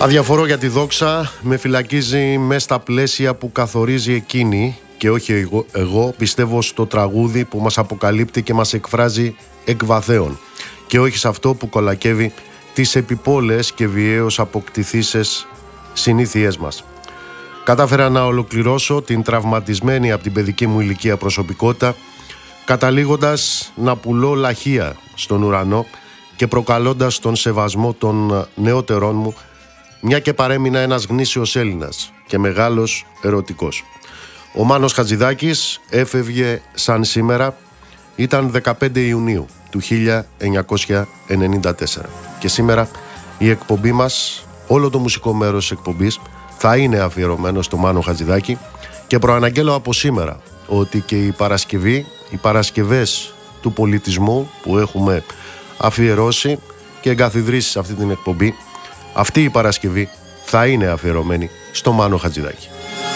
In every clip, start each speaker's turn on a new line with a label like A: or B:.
A: Αδιαφορώ για τη δόξα, με φυλακίζει μέσα στα πλαίσια που καθορίζει εκείνη και όχι εγώ. Πιστεύω στο τραγούδι που μας αποκαλύπτει και μας εκφράζει εκ βαθέων και όχι σε αυτό που κολακεύει τις επιπόλες και βιαίως αποκτηθήσεις συνήθειές μας. Κατάφερα να ολοκληρώσω την τραυματισμένη από την παιδική μου ηλικία προσωπικότητα, καταλήγοντας να πουλώ λαχεία στον ουρανό και προκαλώντας τον σεβασμό των νεότερών μου, μια και παρέμεινα ένας γνήσιος Έλληνας και μεγάλος ερωτικός. Ο Μάνος Χατζηδάκης έφευγε σαν σήμερα, ήταν 15 Ιουνίου του 1994 και σήμερα η εκπομπή μας, όλο το μουσικό μέρος της εκπομπής θα είναι αφιερωμένο στο Μάνο Χατζηδάκη και προαναγγέλω από σήμερα ότι και η Παρασκευή, οι Παρασκευές του πολιτισμού που έχουμε αφιερώσει και εγκαθιδρύσει σε αυτή την εκπομπή, αυτή η Παρασκευή θα είναι αφιερωμένη στο Μάνο Χατζηδάκη.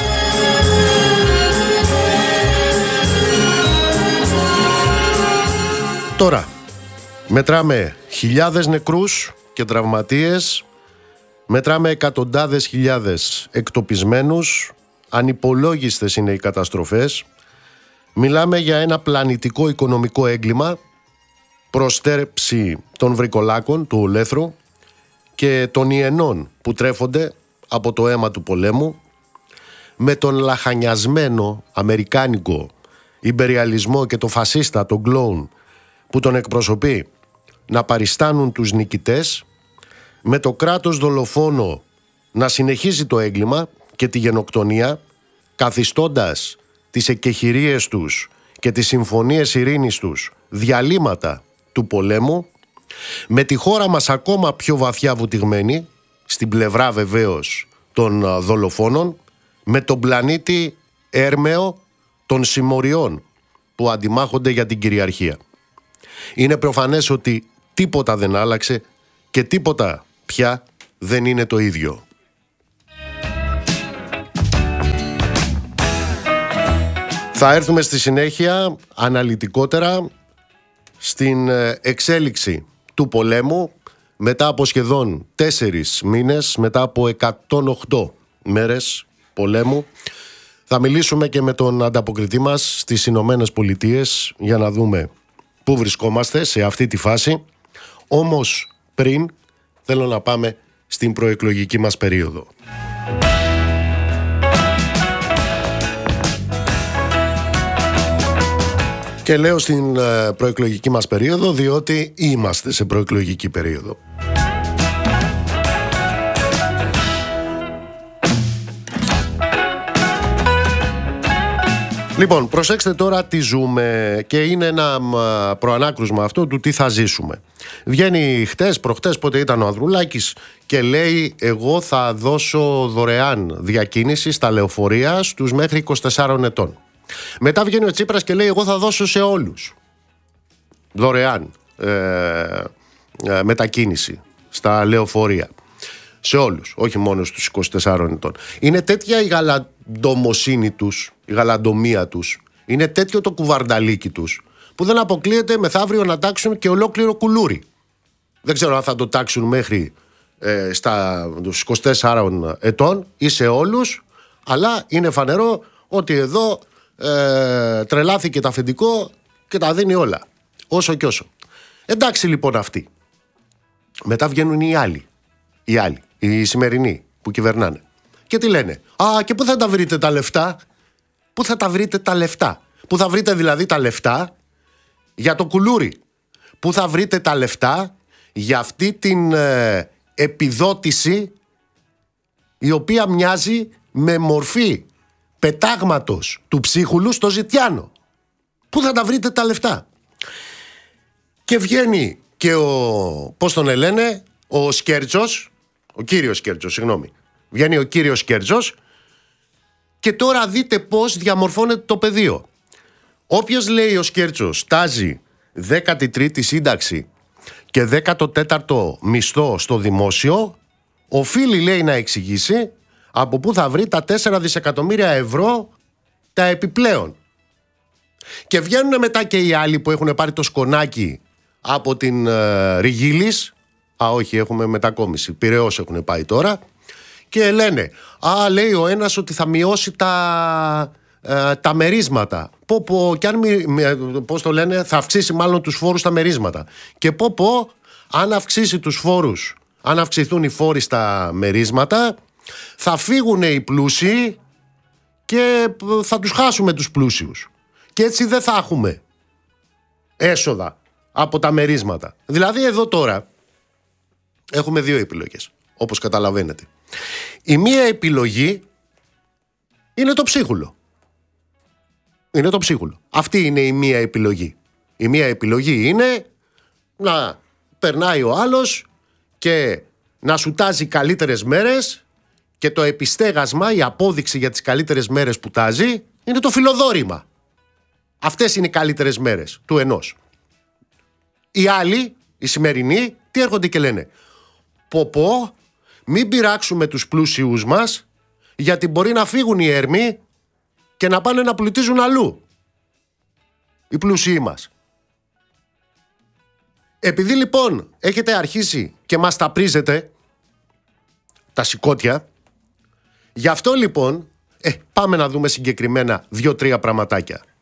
A: Τώρα, μετράμε χιλιάδες νεκρούς και τραυματίες, μετράμε εκατοντάδες χιλιάδες εκτοπισμένους, ανυπολόγιστες είναι οι καταστροφές, μιλάμε για ένα πλανητικό οικονομικό έγκλημα, προστέρεψη των βρικολάκων του ολέθρου και των ιενών που τρέφονται από το αίμα του πολέμου, με τον λαχανιασμένο αμερικάνικο ιμπεριαλισμό και το φασίστα, τον κλόουν που τον εκπροσωπεί, να παριστάνουν τους νικητές, με το κράτος δολοφόνο να συνεχίζει το έγκλημα και τη γενοκτονία, καθιστώντας τις εκεχηρίες τους και τις συμφωνίες ειρήνης τους διαλύματα του πολέμου, με τη χώρα μας ακόμα πιο βαθιά βουτυγμένη, στην πλευρά βεβαίως των δολοφόνων, με τον πλανήτη έρμεο των συμμοριών που αντιμάχονται για την κυριαρχία. Είναι προφανές ότι τίποτα δεν άλλαξε και τίποτα πια δεν είναι το ίδιο. Θα έρθουμε στη συνέχεια αναλυτικότερα στην εξέλιξη του πολέμου μετά από σχεδόν 4 μήνες, μετά από 108 μέρες πολέμου. Θα μιλήσουμε και με τον ανταποκριτή μας στις Ηνωμένες Πολιτείες για να δούμε πού βρισκόμαστε σε αυτή τη φάση. Όμως πριν θέλω να πάμε στην προεκλογική μας περίοδο. Και λέω στην προεκλογική μας περίοδο διότι είμαστε σε προεκλογική περίοδο. Λοιπόν, προσέξτε τώρα τι ζούμε και είναι ένα προανάκρουσμα αυτό του τι θα ζήσουμε. Βγαίνει χτες, προχτές, πότε ήταν ο Ανδρουλάκης και λέει εγώ θα δώσω δωρεάν διακίνηση στα λεωφορεία στους μέχρι 24 ετών. Μετά βγαίνει ο Τσίπρας και λέει εγώ θα δώσω σε όλους δωρεάν μετακίνηση στα λεωφορεία. Σε όλους, όχι μόνο στους 24 ετών. Είναι τέτοια η γαλαντομοσύνη τους, η γαλαντομία τους, είναι τέτοιο το κουβαρνταλίκι τους, που δεν αποκλείεται μεθαύριο να τάξουν και ολόκληρο κουλούρι. Δεν ξέρω αν θα το τάξουν μέχρι στους 24 ετών ή σε όλους, αλλά είναι φανερό ότι εδώ τρελάθηκε το αφεντικό και τα δίνει όλα, όσο και όσο. Εντάξει λοιπόν αυτοί. Μετά βγαίνουν οι άλλοι, οι σημερινοί που κυβερνάνε. Και τι λένε? Και πού θα τα βρείτε τα λεφτά? Πού θα τα βρείτε τα λεφτά? Πού θα βρείτε δηλαδή τα λεφτά για το κουλούρι? Πού θα βρείτε τα λεφτά για αυτή την επιδότηση η οποία μοιάζει με μορφή πετάγματος του ψίχουλου στο ζητιάνο? Πού θα τα βρείτε τα λεφτά? Και βγαίνει και πώς τον λένε, ο Σκέρτσος, ο κύριος Σκέρτσος, συγγνώμη. Βγαίνει ο κύριος Σκέρτσος και τώρα δείτε πώς διαμορφώνεται το πεδίο. Όποιος, λέει ο Σκέρτσος, τάζει 13η σύνταξη και 14ο μισθό στο δημόσιο, οφείλει, λέει, να εξηγήσει από πού θα βρει τα 4 δισεκατομμύρια ευρώ τα επιπλέον. Και βγαίνουν μετά και οι άλλοι που έχουν πάρει το σκονάκι από την Ριγίλης. Όχι, έχουμε μετακόμιση. Πειραιώς έχουν πάει τώρα. Και λένε, λέει ο ένας ότι θα μειώσει τα μερίσματα. Και αν, πώς το λένε, θα αυξήσει μάλλον τους φόρους στα μερίσματα. Και αν αυξήσει τους φόρους, αν αυξηθούν οι φόροι στα μερίσματα, θα φύγουν οι πλούσιοι και θα τους χάσουμε τους πλούσιους. Και έτσι δεν θα έχουμε έσοδα από τα μερίσματα. Δηλαδή εδώ τώρα έχουμε δύο επιλογές, όπως καταλαβαίνετε. Η μία επιλογή είναι το ψίχουλο. Είναι το ψίχουλο. Αυτή είναι η μία επιλογή. Η μία επιλογή είναι να περνάει ο άλλος και να σου τάζει καλύτερες μέρες, και το επιστέγασμα, η απόδειξη για τις καλύτερες μέρες που τάζει είναι το φιλοδόρημα. Αυτές είναι οι καλύτερες μέρες του ενός. Οι άλλοι, οι σημερινοί, τι έρχονται και λένε? Μην πειράξουμε τους πλούσιους μας, γιατί μπορεί να φύγουν οι έρμοι και να πάνε να πλουτίζουν αλλού οι πλούσιοι μας. Επειδή λοιπόν έχετε αρχίσει και μας τα πρίζετε τα σηκώτια, γι' αυτό λοιπόν πάμε να δούμε συγκεκριμένα 2-3 πραγματάκια.